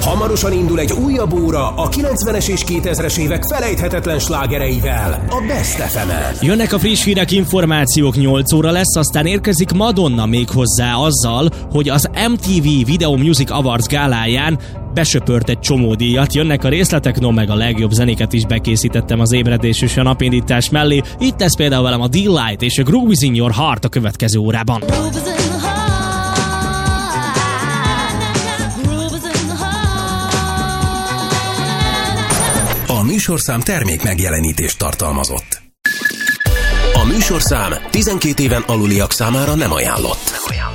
Hamarosan indul egy újabb óra a 90-es és 2000-es évek felejthetetlen slágereivel, a Best FM-en. Jönnek a friss hírek, információk, 8 óra lesz, aztán érkezik Madonna még hozzá azzal, hogy az MTV Video Music Awards gáláján besöpört egy csomó díjat. Jönnek a részletek, no meg a legjobb zenéket is bekészítettem az ébredés és a napindítás mellé. Itt lesz például velem a Delight és a Groove is in Your Heart a következő órában. A műsorszám termék megjelenítést tartalmazott. A műsorszám 12 éven aluliak számára nem ajánlott.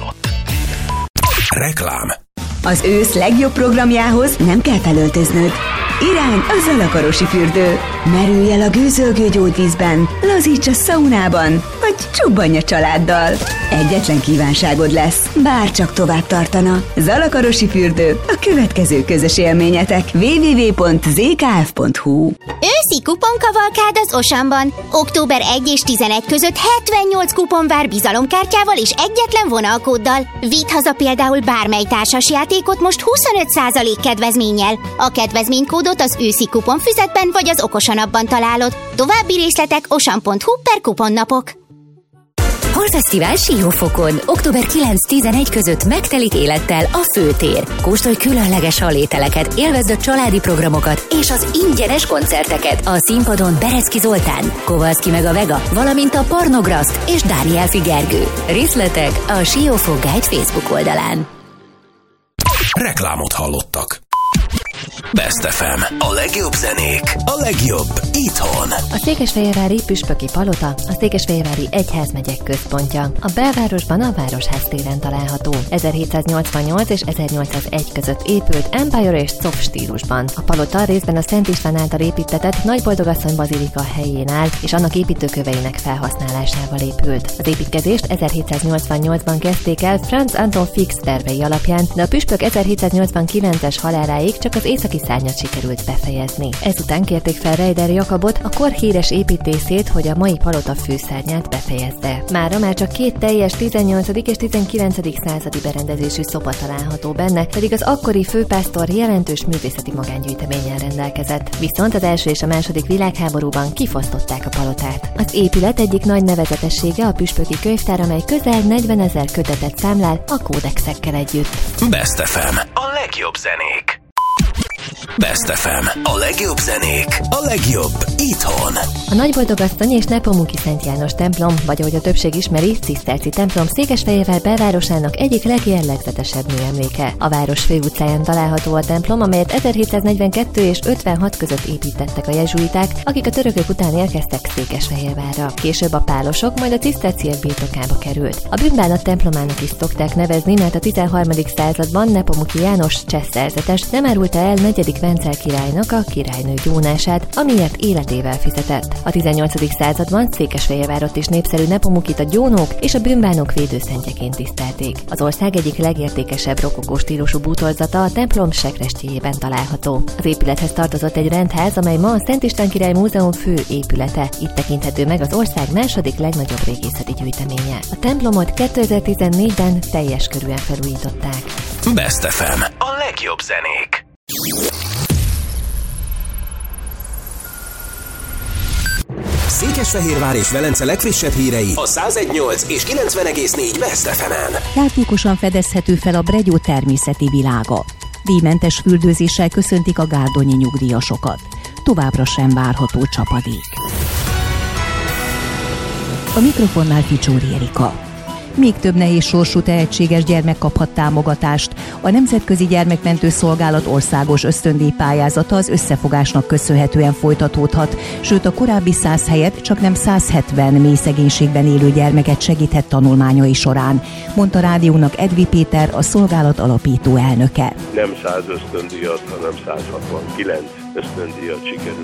Reklám. Az ősz legjobb programjához nem kell felöltöznöd. Irány a Zalakarosi fürdő. Merülj el a gőzölgő gyógyvízben, lazíts a szaunában, vagy csobbanj a családdal. Egyetlen kívánságod lesz, bárcsak tovább tartana. Zalakarosi fürdő, a következő közös élményetek. www.zkf.hu. Őszi kuponkavalkád az Osamban. Október 1 és 11 között 78 kupon vár bizalomkártyával és egyetlen vonalkóddal. Vidd haza például bármely társasjátékot most 25% kedvezménnyel. A kedvezménykódot az őszi kuponfüzetben vagy az Okosanapban találod. További részletek osan.hu/kuponnapok. Holfesztivál Siófokon. Október 9-11 között megtelik élettel a főtér. Kóstolj különleges halételeket, élvezd a családi programokat és az ingyenes koncerteket. A színpadon Berecki Zoltán, Kovalszki meg a Vega, valamint a Pornograszt és Dániel Figergő. Részletek a Siófok Guide Facebook oldalán. Reklámot hallottak. Best FM. A legjobb zenék, a legjobb itthon. A Székesfehérvári Püspöki Palota a Székesfehérvári Egyházmegyek központja. A belvárosban a Városház téren található. 1788 és 1801 között épült Empire és Cof stílusban. A palota részben a Szent István által építtetett Nagyboldogasszony bazilika helyén áll, és annak építőköveinek felhasználásával épült. Az építkezést 1788-ban kezdték el Franz Anton Fix tervei alapján, de a püspök 1789-es haláláig csak az északi szárnyat sikerült befejezni. Ezután kérték fel Reider Jakabot, a kor híres építészét, hogy a mai palota főszárnyát befejezze. Mára már csak 2 teljes 18. és 19. századi berendezésű szoba található benne, pedig az akkori főpásztor jelentős művészeti magángyűjteménnyel rendelkezett. Viszont az első és a második világháborúban kifosztották a palotát. Az épület egyik nagy nevezetessége a püspöki könyvtár, amely közel 40 000 kötetet számlál a kódexekkel együtt. Best FM. A legjobb zenék. Best FM. A legjobb zenék, a legjobb itthon. A Nagyboldogasszony és Nepomuki Szent János templom, vagy ahogy a többség ismeri, Ciszterci templom Székesfehérvár belvárosának egyik legjellegzetesebb műemléke. A város főutcáján található a templom, amelyet 1742 és 56 között építettek a jezsuiták, akik a törökök után érkeztek Székesfehérvárra. Később a pálosok, majd a ciszterciek birtokába került. A bűnbánat templomának is szokták nevezni, mert a 13. században Nepomuki János cseh szerzetes nem árulta el 4. Vencel királynak a királynő gyónását, amiért életével fizetett. A 18. században Székesfehérvárot is népszerű Nepomukit a gyónók és a bűnbánók védőszentjeként tisztelték. Az ország egyik legértékesebb rokokó stílusú bútorzata a templom sekrestjéjében található. Az épülethez tartozott egy rendház, amely ma a Szent István Király Múzeum fő épülete. Itt tekinthető meg az ország második legnagyobb régészeti gyűjteménye. A templomot 2014-ben teljes körűen felújították. Best FM. A legjobb zenék. Székesfehérvár és Velence legfrissebb hírei a 101.8 és 90.4 Best FM-en. Játékosan fedezhető fel a Bregyó természeti világa. Díjmentes fürdőzéssel köszöntik a gárdonyi nyugdíjasokat. Továbbra sem várható csapadék. A mikrofonnál Ficsóri Erika. Még több nehéz sorsú tehetséges gyermek kaphat támogatást. A Nemzetközi Gyermekmentő Szolgálat országos ösztöndíjpályázata az összefogásnak köszönhetően folytatódhat, sőt a korábbi 100 helyett csaknem 170 mély szegénységben élő gyermeket segíthet tanulmányai során, mondta rádiónak Edvi Péter, a szolgálat alapító elnöke. Nem 100 ösztöndíjat, hanem 169 ösztöndíjat sikerült